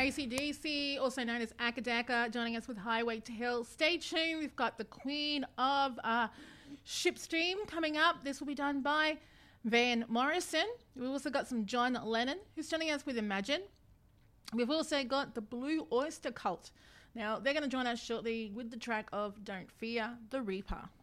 AC/DC, also known as Akadaka, joining us with Highway to Hell. Stay tuned. We've got the Queen of Shipstream coming up. This will be done by Van Morrison. We've also got some John Lennon, who's joining us with Imagine. We've also got the Blue Oyster Cult. Now, they're going to join us shortly with the track of Don't Fear the Reaper.